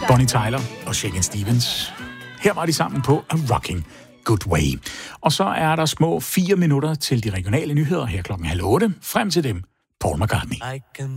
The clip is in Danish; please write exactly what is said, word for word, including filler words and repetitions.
Bonnie Tyler og Shakin' Stevens. Her var de sammen på A Rocking Good Way. Og så er der små fire minutter til de regionale nyheder her klokken halv otte. Frem til dem, Paul McCartney.